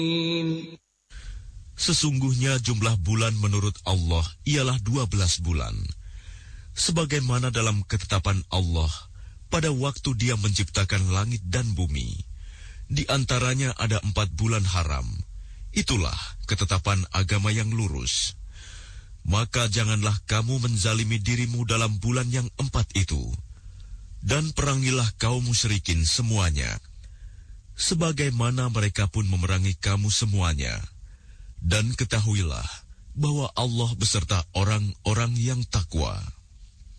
Sesungguhnya jumlah bulan menurut Allah ialah 12 bulan. Sebagaimana dalam ketetapan Allah pada waktu Dia menciptakan langit dan bumi. Di antaranya ada 4 bulan haram. Itulah ketetapan agama yang lurus. Maka janganlah kamu menzalimi dirimu dalam bulan yang 4 itu. Dan perangilah kaum musyrikin semuanya. Sebagaimana mereka pun memerangi kamu semuanya. Dan ketahuilah bahwa Allah beserta orang-orang yang takwa.